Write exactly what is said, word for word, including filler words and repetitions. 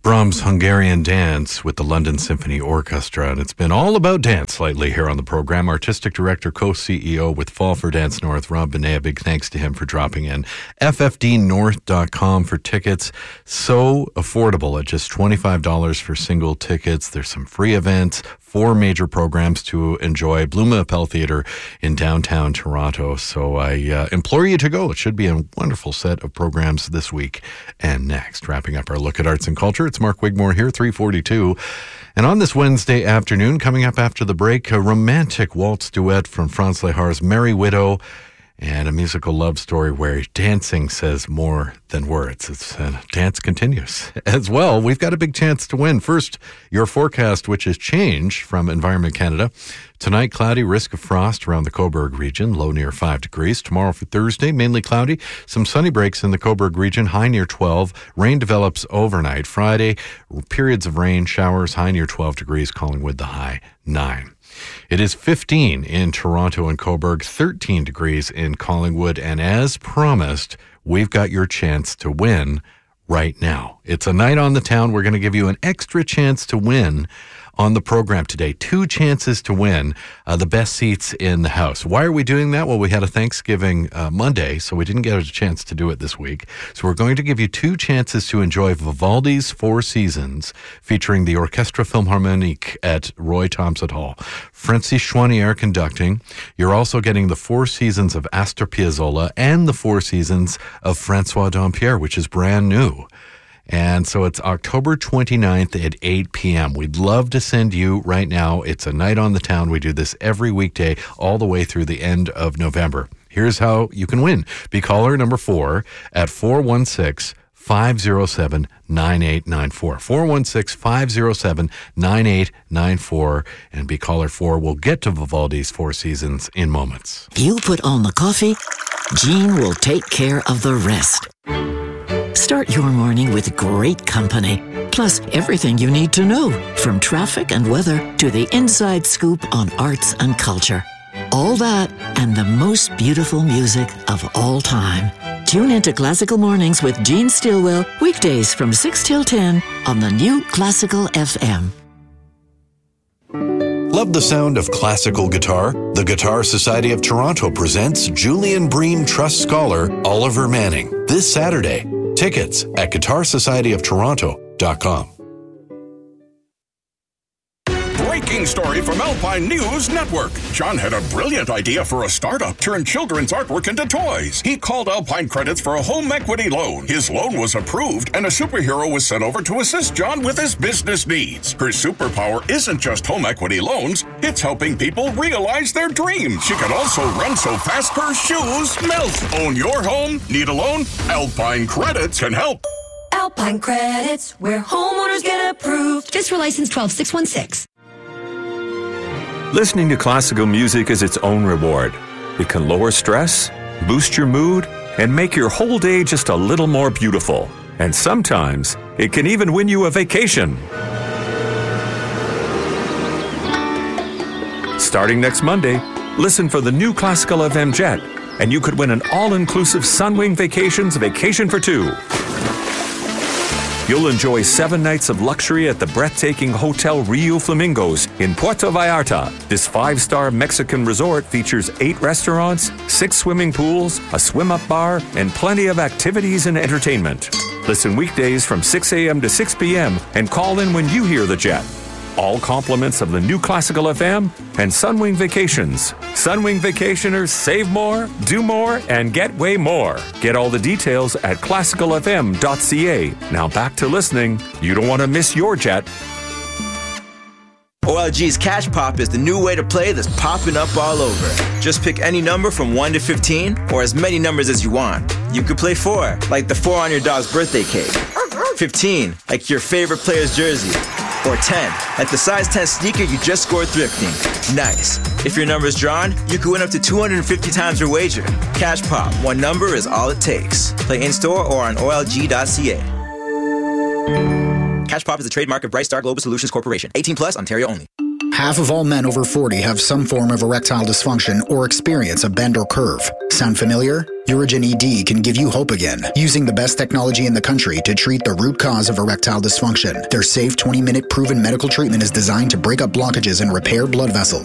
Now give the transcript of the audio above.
Brahms' Hungarian Dance with the London Symphony Orchestra, and it's been all about dance lately here on the program. Artistic Director, Co-C E O with Fall for Dance North, Rob Benet, big thanks to him for dropping in. F F D north dot com for tickets. So affordable at just twenty-five dollars for single tickets. There's some free events, four major programs to enjoy. Bluma Appel Theatre in downtown Toronto. So I uh, implore you to go. It should be a wonderful set of programs this week and next. Wrapping up our look at arts and culture, it's Mark Wigmore here, three forty-two. And on this Wednesday afternoon, coming up after the break, a romantic waltz duet from Franz Lehar's Merry Widow, and a musical love story where dancing says more than words. It's uh, dance continues. As well, we've got a big chance to win. First, your forecast, which has changed from Environment Canada. Tonight, cloudy, risk of frost around the Cobourg region, low near five degrees. Tomorrow for Thursday, mainly cloudy, some sunny breaks in the Cobourg region, high near twelve. Rain develops overnight. Friday, periods of rain, showers, high near twelve degrees, Collingwood the high nine. It is fifteen in Toronto and Cobourg, thirteen degrees in Collingwood, and as promised, we've got your chance to win right now. It's a night on the town. We're going to give you an extra chance to win on the program today. Two chances to win uh, the best seats in the house. Why are we doing that? Well, we had a Thanksgiving uh, Monday, so we didn't get a chance to do it this week. So we're going to give you two chances to enjoy Vivaldi's Four Seasons, featuring the Orchestra Philharmonique at Roy Thomson Hall. Francis Chouanière conducting. You're also getting the Four Seasons of Astor Piazzolla and the Four Seasons of Francois Dompierre, which is brand new. And so it's October twenty-ninth at eight p.m. We'd love to send you right now. It's a night on the town. We do this every weekday all the way through the end of November. Here's how you can win. Be caller number four at four one six, five oh seven, nine eight nine four. four one six, five oh seven, nine eight nine four. And be caller four. We'll get to Vivaldi's Four Seasons in moments. You put on the coffee, Jean will take care of the rest. Start your morning with great company, plus everything you need to know, from traffic and weather to the inside scoop on arts and culture. All that and the most beautiful music of all time. Tune into Classical Mornings with Jean Stilwell, weekdays from six till ten on the new Classical F M. Love the sound of classical guitar? The Guitar Society of Toronto presents Julian Bream Trust Scholar Oliver Manning this Saturday. Tickets at guitar society of toronto dot com. Breaking story from Alpine News Network. John had a brilliant idea for a startup, turn children's artwork into toys. He called Alpine Credits for a home equity loan. His loan was approved, and a superhero was sent over to assist John with his business needs. Her superpower isn't just home equity loans, it's helping people realize their dreams. She can also run so fast her shoes melt. Own your home? Need a loan? Alpine Credits can help. Alpine Credits, where homeowners get approved. FISRA license twelve six one six. Listening to classical music is its own reward. It can lower stress, boost your mood, and make your whole day just a little more beautiful. And sometimes, it can even win you a vacation. Starting next Monday, listen for the new Classical F M Jet, and you could win an all-inclusive Sunwing Vacations vacation for two. You'll enjoy seven nights of luxury at the breathtaking Hotel Rio Flamingos in Puerto Vallarta. This five-star Mexican resort features eight restaurants, six swimming pools, a swim-up bar, and plenty of activities and entertainment. Listen weekdays from six a.m. to six p.m. and call in when you hear the jet. All compliments of the new Classical F M and Sunwing Vacations. Sunwing Vacationers save more, do more, and get way more. Get all the details at classical f m dot c a. Now back to listening. You don't want to miss your jet. O L G's Cash Pop is the new way to play that's popping up all over. Just pick any number from one to fifteen, or as many numbers as you want. You could play four, like the four on your dog's birthday cake. fifteen, like your favorite player's jersey. Or ten, like the size ten sneaker you just scored thrifting. Nice. If your number is drawn, you could win up to two hundred fifty times your wager. Cash Pop, one number is all it takes. Play in-store or on O L G dot c a. Cash Pop is a trademark of Bright Star Global Solutions Corporation. eighteen plus, Ontario only. Half of all men over forty have some form of erectile dysfunction or experience a bend or curve. Sound familiar? Urigen E D can give you hope again, using the best technology in the country to treat the root cause of erectile dysfunction. Their safe twenty-minute proven medical treatment is designed to break up blockages and repair blood vessels.